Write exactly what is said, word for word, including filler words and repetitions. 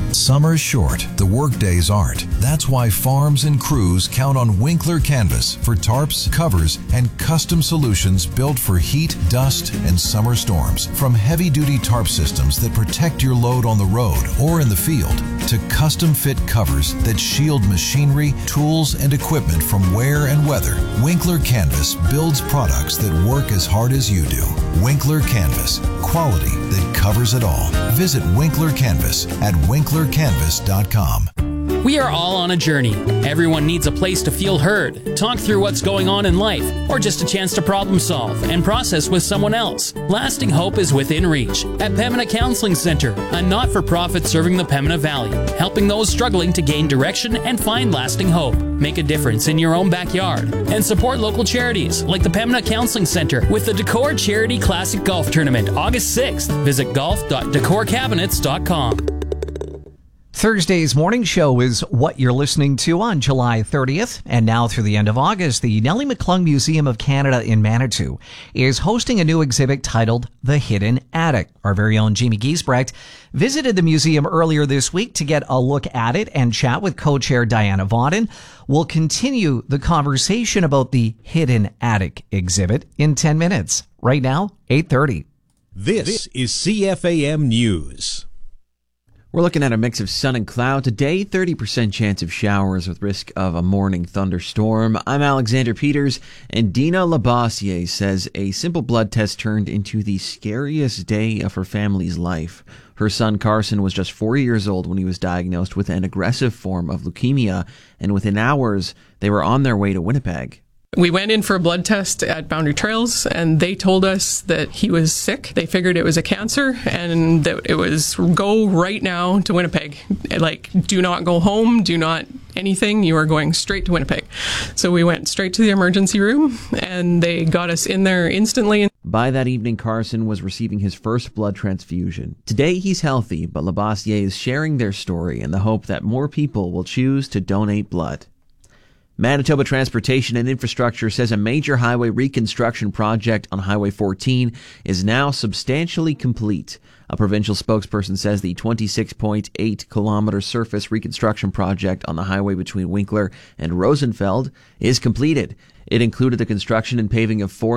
Summer's short, the workdays aren't. That's why farms and crews count on Winkler Canvas for tarps, covers, and custom solutions built for heat, dust, and summer storms. From heavy-duty tarp systems that protect your load on the road or in the field, to custom-fit covers that shield machinery, tools, and equipment from wear and weather, Winkler Canvas builds products that work as hard as you do. Winkler Canvas, quality that covers it all. Visit Winkler Canvas at winkler canvas dot com. We are all on a journey. Everyone needs a place to feel heard, talk through what's going on in life, or just a chance to problem solve and process with someone else. Lasting Hope is within reach at Pembina Counseling Centre, a not-for-profit serving the Pembina Valley, helping those struggling to gain direction and find lasting hope. Make a difference in your own backyard and support local charities like the Pembina Counseling Centre with the Decor Charity Classic Golf Tournament August sixth. Visit golf dot decor cabinets dot com. Thursday's morning show is what you're listening to on July thirtieth. And now through the end of August, the Nellie McClung Museum of Canada in Manitou is hosting a new exhibit titled The Hidden Attic. Our very own Jamie Giesbrecht visited the museum earlier this week to get a look at it and chat with co-chair Diana Vauden. We'll continue the conversation about the Hidden Attic exhibit in ten minutes. Right now, eight thirty. This is C F A M News. We're looking at a mix of sun and cloud today, thirty percent chance of showers with risk of a morning thunderstorm. I'm Alexander Peters, and Dina Labossiere says a simple blood test turned into the scariest day of her family's life. Her son Carson was just four years old when he was diagnosed with an aggressive form of leukemia, and within hours, they were on their way to Winnipeg. We went in for a blood test at Boundary Trails, and they told us that he was sick. They figured it was a cancer, and that it was go right now to Winnipeg. Like, do not go home, do not anything. You are going straight to Winnipeg. So we went straight to the emergency room, and they got us in there instantly. By that evening, Carson was receiving his first blood transfusion. Today, he's healthy, but Labossiere is sharing their story in the hope that more people will choose to donate blood. Manitoba Transportation and Infrastructure says a major highway reconstruction project on Highway fourteen is now substantially complete. A provincial spokesperson says the twenty-six point eight kilometer surface reconstruction project on the highway between Winkler and Rosenfeld is completed. It included the construction and paving of four